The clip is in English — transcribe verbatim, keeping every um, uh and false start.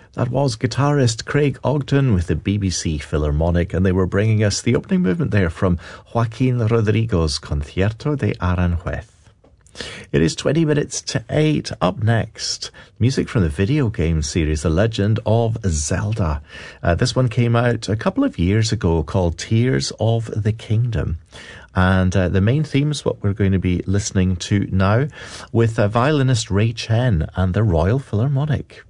That was guitarist Craig Ogden with the B B C Philharmonic, and they were bringing us the opening movement there from Joaquin Rodrigo's Concierto de Aranjuez. It is twenty minutes to eight. Up next, music from the video game series The Legend of Zelda. Uh, this one came out a couple of years ago called Tears of the Kingdom. And uh, the main theme is what we're going to be listening to now with uh, violinist Ray Chen and the Royal Philharmonic.